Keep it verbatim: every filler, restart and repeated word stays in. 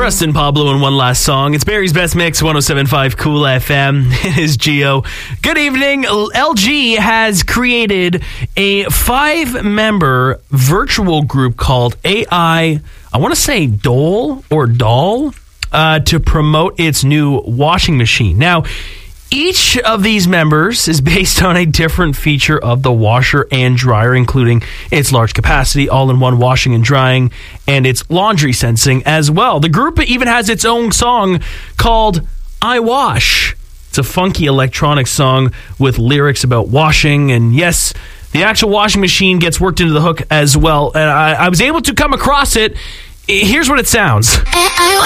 Preston Pablo and one last song. It's Barry's Best Mix, one oh seven point five Cool F M. It is Gio. Good evening. L G has created a five-member virtual group called A I, I want to say Dole or Doll, uh, to promote its new washing machine. Now, each of these members is based on a different feature of the washer and dryer, including its large capacity, all-in-one washing and drying, and its laundry sensing as well. The group even has its own song called I Wash. It's a funky electronic song with lyrics about washing, and yes, the actual washing machine gets worked into the hook as well. And I, I was able to come across it. Here's what it sounds.